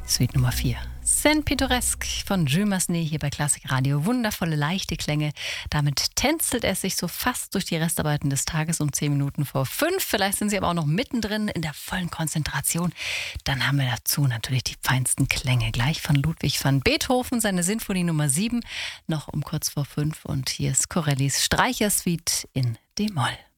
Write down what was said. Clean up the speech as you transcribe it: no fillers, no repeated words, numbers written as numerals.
Suite Nummer 4. Saint Pittoresque von Jules Massenet hier bei Klassik Radio. Wundervolle, leichte Klänge. Damit tänzelt es sich so fast durch die Restarbeiten des Tages um 10 Minuten vor 5. Vielleicht sind Sie aber auch noch mittendrin in der vollen Konzentration. Dann haben wir dazu natürlich die feinsten Klänge. Gleich von Ludwig van Beethoven, seine Sinfonie Nummer 7, noch um kurz vor 5. Und hier ist Corellis Streichersuite in D-Moll.